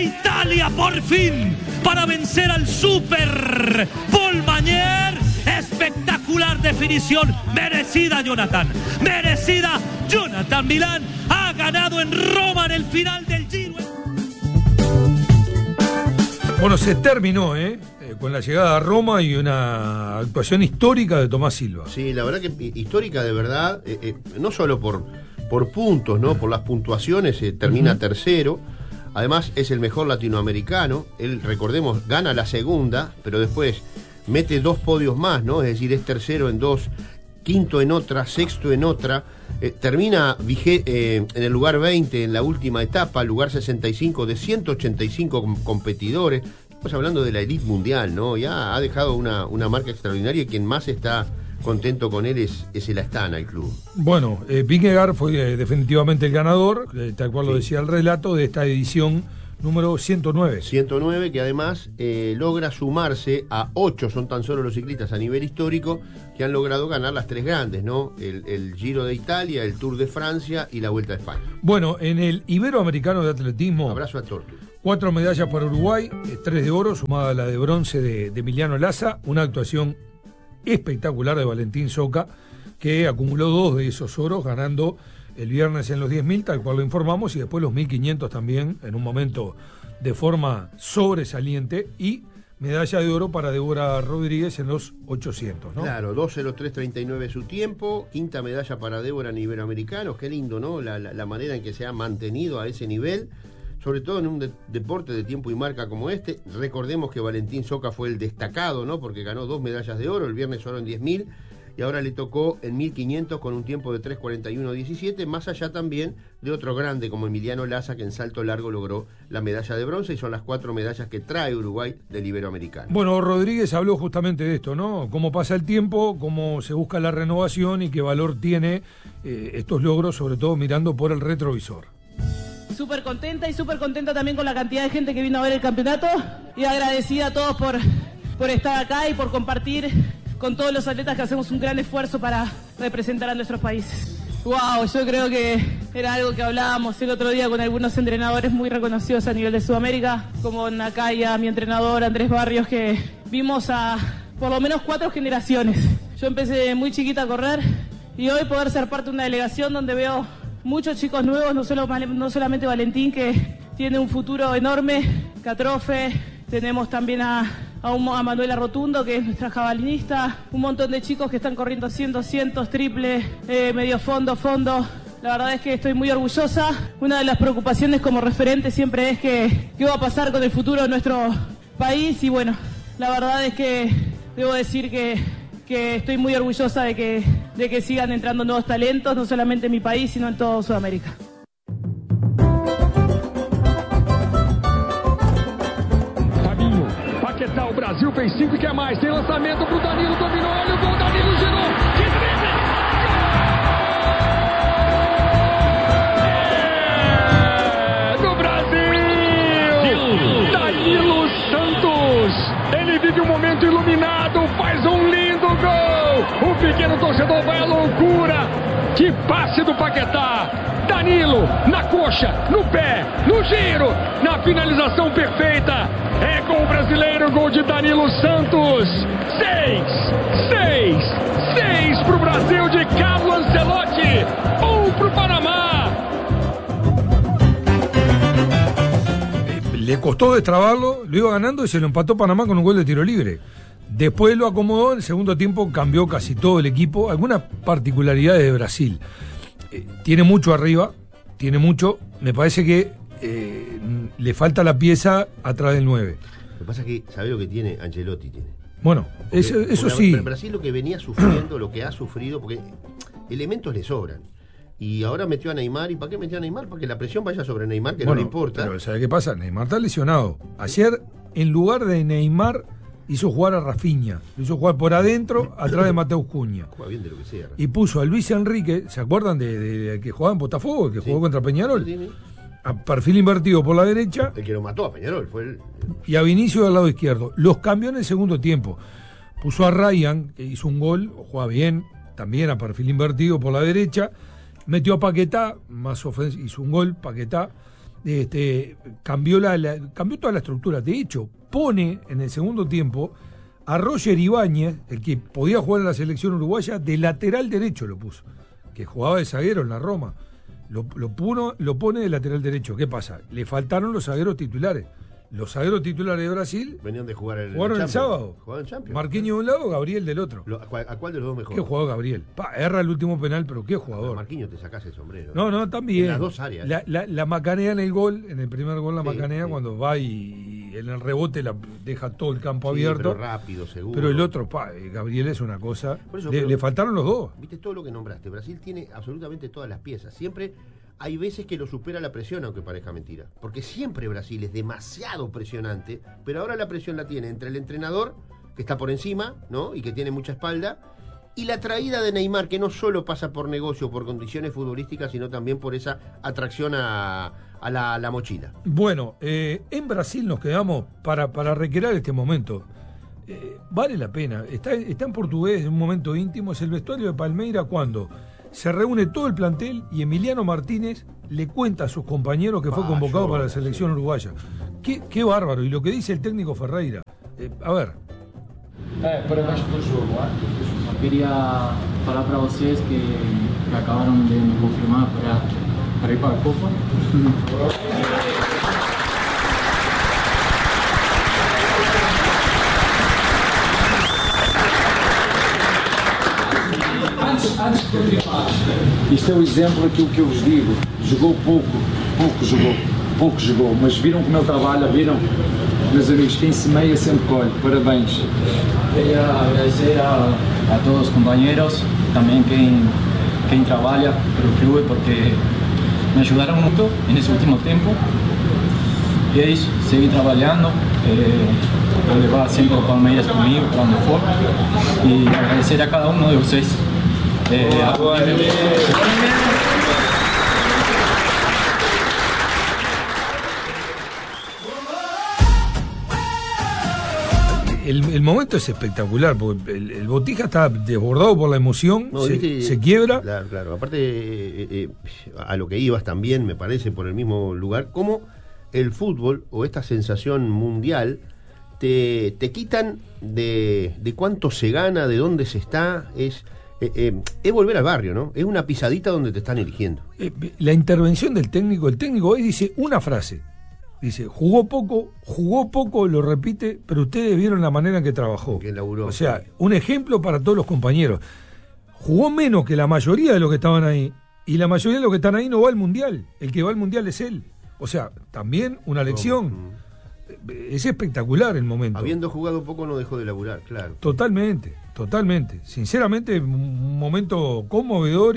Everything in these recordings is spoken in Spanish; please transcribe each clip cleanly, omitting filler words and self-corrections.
de Italia por fin para vencer al Super Bolmañer. Espectacular definición, merecida Jonathan, merecida. Jonathan Milán ha ganado en Roma en el final del Giro. Bueno, se terminó, con la llegada a Roma y una actuación histórica de Tomás Silva. Sí, la verdad que histórica de verdad, no solo por puntos, ¿no? Por las puntuaciones, termina tercero. Además es el mejor latinoamericano. Él, recordemos, gana la segunda, pero después mete 2 podios más, ¿no? Es decir, es tercero en 2, quinto en otra, sexto en otra. Termina en el lugar 20 en la última etapa, lugar 65 de 185 competidores. Estamos hablando de la elite mundial, ¿no? Ya ha dejado una marca extraordinaria y quien más está contento con él es el Astana, el club. Bueno, Vingegaard fue definitivamente el ganador, tal cual lo decía el relato, de esta edición número 109. 109, que además logra sumarse a 8, son tan solo los ciclistas a nivel histórico, que han logrado ganar las 3 grandes, ¿no? El Giro de Italia, el Tour de Francia y la Vuelta a España. Bueno, en el Iberoamericano de Atletismo... Abrazo a Tortu. 4 medallas para Uruguay, 3 de oro, sumada a la de bronce de Emiliano Laza, una actuación espectacular de Valentín Soca, que acumuló 2 de esos oros, ganando el viernes en los 10.000, tal cual lo informamos, y después los 1.500 también, en un momento de forma sobresaliente, y medalla de oro para Débora Rodríguez en los 800, ¿no? Claro, 12:03:39 su tiempo, quinta medalla para Débora en Iberoamericanos, qué lindo, ¿no? La manera en que se ha mantenido a ese nivel, sobre todo en un deporte de tiempo y marca como este. Recordemos que Valentín Soca fue el destacado, ¿no? Porque ganó 2 medallas de oro, el viernes oro en 10.000, y ahora le tocó en 1.500 con un tiempo de 3:41:17, más allá también de otro grande como Emiliano Laza, que en salto largo logró la medalla de bronce, y son las 4 medallas que trae Uruguay del Iberoamericano. Bueno, Rodríguez habló justamente de esto, ¿no? Cómo pasa el tiempo, cómo se busca la renovación y qué valor tiene estos logros, sobre todo mirando por el retrovisor. Súper contenta y súper contenta también con la cantidad de gente que vino a ver el campeonato, y agradecida a todos por estar acá y por compartir con todos los atletas que hacemos un gran esfuerzo para representar a nuestros países. Wow, yo creo que era algo que hablábamos el otro día con algunos entrenadores muy reconocidos a nivel de Sudamérica, como Nakaya, mi entrenador Andrés Barrios, que vimos a por lo menos 4 generaciones. Yo empecé muy chiquita a correr, y hoy poder ser parte de una delegación donde veo muchos chicos nuevos, no solamente Valentín, que tiene un futuro enorme, Catrofe, tenemos también a Manuela Rotundo, que es nuestra jabalinista, un montón de chicos que están corriendo 100, 200, triple, medio fondo. La verdad es que estoy muy orgullosa. Una de las preocupaciones como referente siempre es qué va a pasar con el futuro de nuestro país, y bueno, la verdad es que debo decir que estoy muy orgullosa de que sigan entrando nuevos talentos, no solamente en mi país, sino en toda Sudamérica. Fabinho, Paquetá, o Brasil fez 5 e quer mais, tem lançamento pro Danilo, dominou, olha o gol, Danilo girou, que drible! Do Brasil! Danilo Santos! Ele vive um momento iluminado, faz um lindo gol! O pequeno torcedor vai à loucura! Que passe do Paquetá! Danilo, na coxa, no pé, no giro, na finalização perfeita! É gol brasileiro, gol de Danilo Santos! 6 pro Brasil de Carlo Ancelotti! 1 pro Panamá! Le costó destrabarlo, lo iba ganando y se lo empató Panamá con un gol de tiro libre. Después lo acomodó, en el segundo tiempo cambió casi todo el equipo. Algunas particularidades de Brasil. Tiene mucho arriba, tiene mucho. Me parece que le falta la pieza atrás del 9. Lo que pasa es que, ¿sabés lo que tiene? Ancelotti tiene. Bueno, eso sí. Brasil lo que venía sufriendo, lo que ha sufrido, porque elementos le sobran. Y ahora metió a Neymar. ¿Y para qué metió a Neymar? Para que la presión vaya sobre Neymar, que no le importa. Pero ¿sabe qué pasa? Neymar está lesionado. Ayer, en lugar de Neymar, hizo jugar a Rafinha. Lo hizo jugar por adentro, atrás de Mateus Cunha. Juega bien de lo que sea. Y puso a Luis Enrique, ¿se acuerdan de que jugaba en Botafogo, el que jugó contra Peñarol? Sí. A perfil invertido por la derecha. El que lo mató a Peñarol fue el... Y a Vinicius del lado izquierdo. Los cambió en el segundo tiempo. Puso a Ryan, que hizo un gol, juega bien, también a perfil invertido por la derecha. Metió a Paquetá, más ofensivo, hizo un gol, Paquetá. cambió toda la estructura. De hecho, pone en el segundo tiempo a Roger Ibáñez, el que podía jugar en la selección uruguaya, de lateral derecho lo puso, que jugaba de zaguero en la Roma. Lo pone de lateral derecho. ¿Qué pasa? Le faltaron los zagueros titulares. Los zagueros titulares de Brasil venían de jugar jugaron el sábado. Jugaron Champions. Marquinhos de un lado, Gabriel del otro. ¿A cuál de los dos mejor? ¿Qué jugador Gabriel? Erra el último penal, pero qué jugador. Marquinhos te sacás el sombrero. No, también. En las dos áreas. La macanea en el gol, en el primer gol la Sí, macanea sí. cuando va y en el rebote deja todo el campo Sí, abierto. pero rápido, seguro. Pero el otro, Gabriel es una cosa. Por eso, le faltaron los dos. Viste todo lo que nombraste. Brasil tiene absolutamente todas las piezas. Siempre hay veces que lo supera la presión, aunque parezca mentira. Porque siempre Brasil es demasiado presionante, pero ahora la presión la tiene entre el entrenador, que está por encima, ¿no? Y que tiene mucha espalda, y la traída de Neymar, que no solo pasa por negocio, por condiciones futbolísticas, sino también por esa atracción a la mochila. Bueno, en Brasil nos quedamos para recrear este momento. Vale la pena. Está en portugués, en un momento íntimo. Es el vestuario de Palmeiras cuando se reúne todo el plantel y Emiliano Martínez le cuenta a sus compañeros que fue convocado para la selección uruguaya. Qué bárbaro. Y lo que dice el técnico Ferreira. A ver. Parabéns pelo jogo. Queria falar para vocês que acabaram de me confirmar para ir para a Copa. Antes de continuar, isto é o exemplo daquilo que eu vos digo. Jogou pouco jogou, mas viram como ele trabalha, viram? Meus amigos, quem semeia sempre colhe. Parabéns. Queria agradecer a todos os companheiros, também quem trabalha pelo clube, porque me ajudaram muito nesse último tempo. E é isso, seguir trabalhando, vou levar sempre o Palmeiras comigo, para onde for, e agradecer a cada um de vocês. El momento es espectacular, porque el Botija está desbordado por la emoción, No, se quiebra. Claro. Aparte, a lo que ibas también, me parece, por el mismo lugar, cómo el fútbol o esta sensación mundial te quitan de cuánto se gana, de dónde se está, es volver al barrio, ¿no? Es una pisadita donde te están eligiendo. La intervención del técnico, el técnico hoy dice una frase. Dice, jugó poco, lo repite, pero ustedes vieron la manera en que trabajó. Que laburó. O sea, un ejemplo para todos los compañeros. Jugó menos que la mayoría de los que estaban ahí, y la mayoría de los que están ahí no va al Mundial. El que va al Mundial es él. O sea, también una lección. Es espectacular el momento. Habiendo jugado poco no dejó de laburar, claro. Totalmente. Sinceramente, un momento conmovedor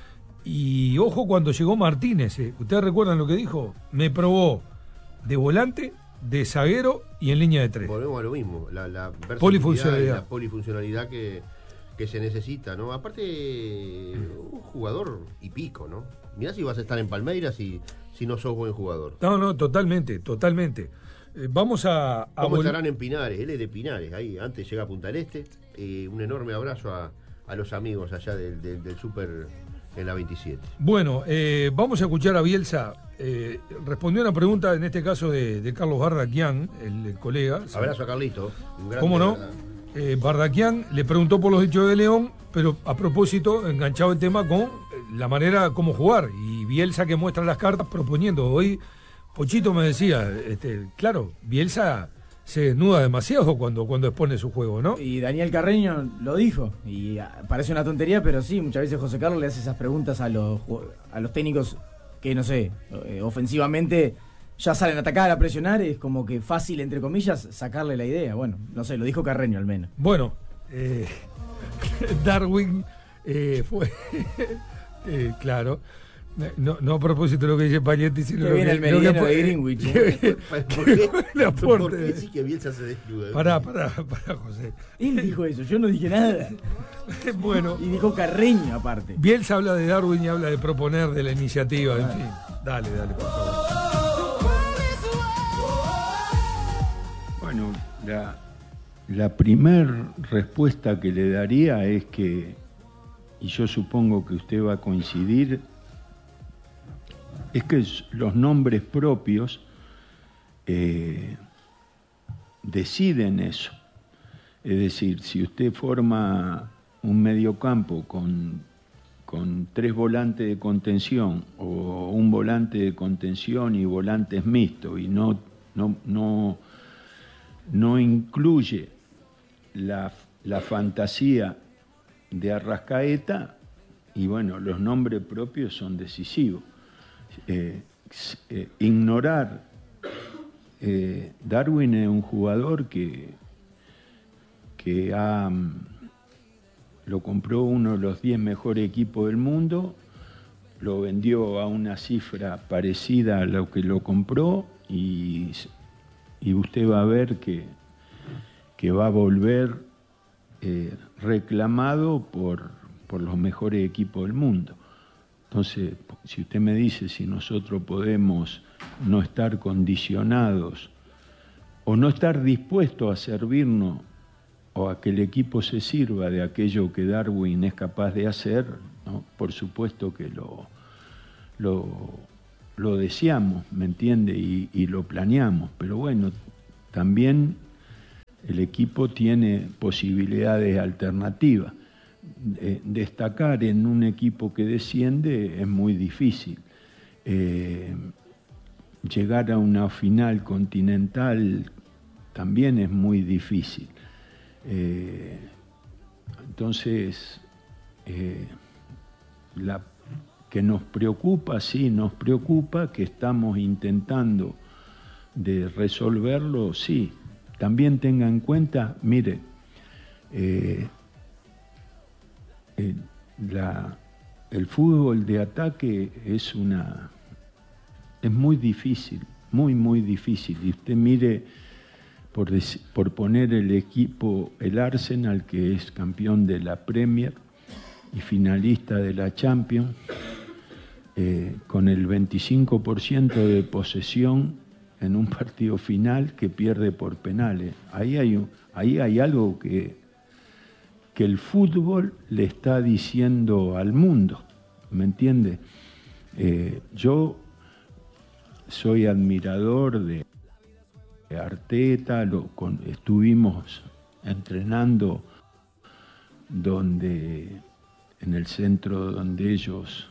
y ojo cuando llegó Martínez. ¿Ustedes recuerdan lo que dijo? Me probó de volante, de zaguero y en línea de tres. Volvemos a lo mismo, la Polifuncionalidad. y la polifuncionalidad que se necesita, ¿no? Aparte, un jugador y pico, ¿no? Mirá si vas a estar en Palmeiras si no sos buen jugador. No, totalmente. Vamos a ¿Cómo estarán en Pinares? Él es de Pinares, ahí antes llega a Punta del Este. Un enorme abrazo a los amigos allá del Super en la 27. Bueno, vamos a escuchar a Bielsa. Respondió a una pregunta, en este caso de Carlos Bardaquian, el colega. Abrazo a Carlito. ¿Cómo no? Bardaquian le preguntó por los dichos de León, pero a propósito, enganchado el tema con la manera como jugar. Y Bielsa que muestra las cartas proponiendo. Hoy Pochito me decía, claro, Bielsa se desnuda demasiado cuando expone su juego, ¿no? Y Daniel Carreño lo dijo, y parece una tontería, pero sí, muchas veces José Carlos le hace esas preguntas a los técnicos que, no sé, ofensivamente ya salen a atacar, a presionar, es como que fácil, entre comillas, sacarle la idea. Bueno, no sé, lo dijo Carreño al menos. Bueno, Darwin fue, claro... No a propósito de lo que dice Pagnetti, sino que viene el meridiano de Greenwich. ¿Por qué sí que Bielsa se desnuda? Pará, José. Él dijo eso, yo no dije nada. Bueno. Y dijo Carreño, aparte. Bielsa habla de Darwin y habla de proponer, de la iniciativa, en fin. Dale, por favor. Bueno, la primer respuesta que le daría es que, y yo supongo que usted va a coincidir, es que los nombres propios deciden eso. Es decir, si usted forma un mediocampo con 3 volantes de contención o un volante de contención y volantes mixtos y no incluye la fantasía de Arrascaeta, y bueno, los nombres propios son decisivos. Ignorar Darwin es un jugador que lo compró uno de los 10 mejores equipos del mundo, lo vendió a una cifra parecida a lo que lo compró y usted va a ver que va a volver reclamado por los mejores equipos del mundo. Entonces, si usted me dice si nosotros podemos no estar condicionados o no estar dispuestos a servirnos o a que el equipo se sirva de aquello que Darwin es capaz de hacer, ¿no? Por supuesto que lo deseamos, ¿me entiende? Y lo planeamos, pero bueno, también el equipo tiene posibilidades alternativas. Destacar en un equipo que desciende es muy difícil. Llegar a una final continental también es muy difícil. Entonces, que nos preocupa, sí, nos preocupa, que estamos intentando de resolverlo, sí. También tenga en cuenta, mire, el fútbol de ataque es muy difícil, muy difícil. Y usted mire, por poner el equipo, el Arsenal, que es campeón de la Premier y finalista de la Champions, con el 25% de posesión en un partido final que pierde por penales. Ahí hay algo que el fútbol le está diciendo al mundo, ¿me entiende? Yo soy admirador de Arteta, estuvimos entrenando en el centro donde ellos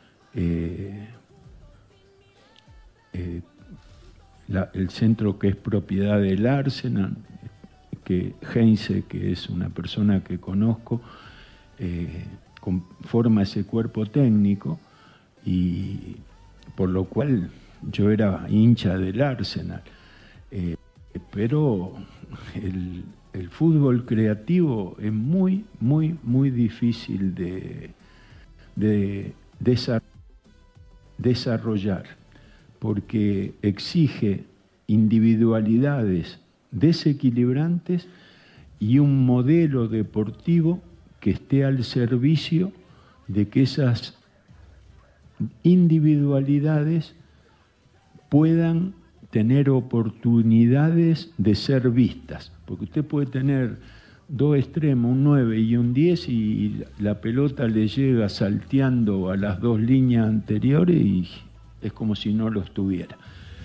el centro que es propiedad del Arsenal, que Heinze, que es una persona que conozco, forma ese cuerpo técnico, y por lo cual yo era hincha del Arsenal. Pero el fútbol creativo es muy difícil de desarrollar, porque exige individualidades desequilibrantes y un modelo deportivo que esté al servicio de que esas individualidades puedan tener oportunidades de ser vistas, porque usted puede tener 2 extremos, un 9 y un 10, y la pelota le llega salteando a las 2 líneas anteriores y es como si no lo estuviera.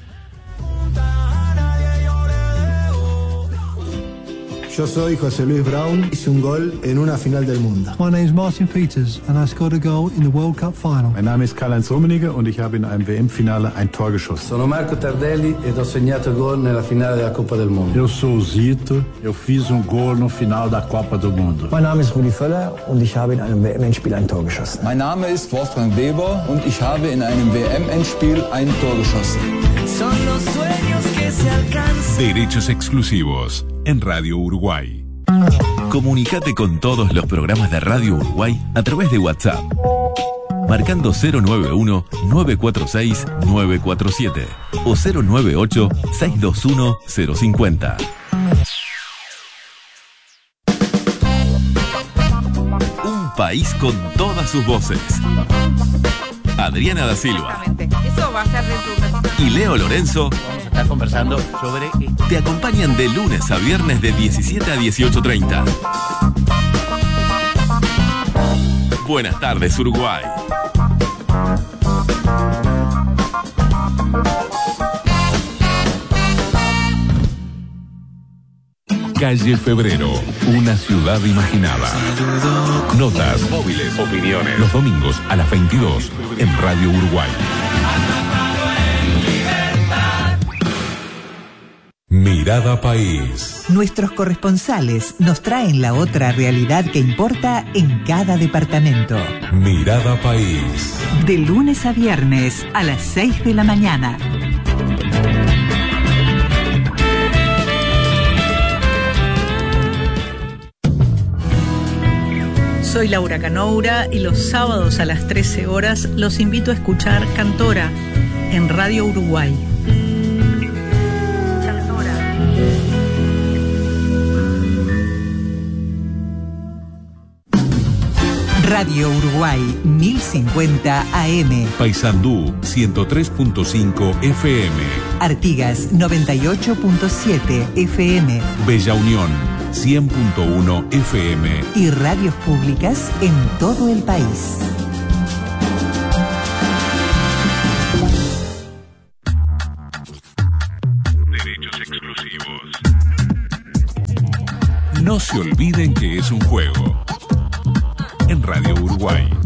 Yo soy José Luis Brown, hice un gol en una final del mundo. My name is Martin Peters and I scored a goal in the World Cup final. Mein Name ist Karl-Heinz Rummenigge und ich habe in einem WM-Finale ein Tor geschossen. Sono Marco Tardelli ed ho segnato gol nella finale della Coppa del Mondo. Eu sou o Zito, eu fiz gol no final da Copa do Mundo. Mein Name ist Rudi Völler und ich habe in einem WM-Endspiel ein Tor geschossen. Mein Name ist Wolfgang Weber und ich habe in einem WM-Endspiel ein Tor geschossen. Son los sueños que se alcanzan. Derechos exclusivos en Radio Uruguay. Comunicate con todos los programas de Radio Uruguay a través de WhatsApp, marcando 091-946-947 o 098-621-050. Un país con todas sus voces. Adriana da Silva. Eso va a ser y Leo Lorenzo está conversando sobre... te acompañan de lunes a viernes de 17 a 18:30. Buenas tardes, Uruguay. Calle Febrero, una ciudad imaginada. Notas, móviles, opiniones. Los domingos a las 22 en Radio Uruguay. Mirada País. Nuestros corresponsales nos traen la otra realidad que importa en cada departamento. Mirada País. De lunes a viernes a las 6 de la mañana. Soy Laura Canoura y los sábados a las 13 horas los invito a escuchar Cantora en Radio Uruguay. Radio Uruguay 1050 AM. Paysandú 103.5 FM. Artigas 98.7 FM. Bella Unión 100.1 FM. Y radios públicas en todo el país. Derechos exclusivos. No se olviden que es un juego. En Radio Uruguay.